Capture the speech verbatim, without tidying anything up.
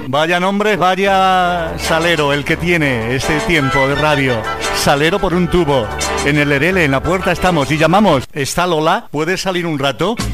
Vaya nombre, vaya salero el que tiene este tiempo de radio. Salero por un tubo. En el Erele, en la puerta estamos y llamamos. ¿Está Lola? ¿Puede salir un rato?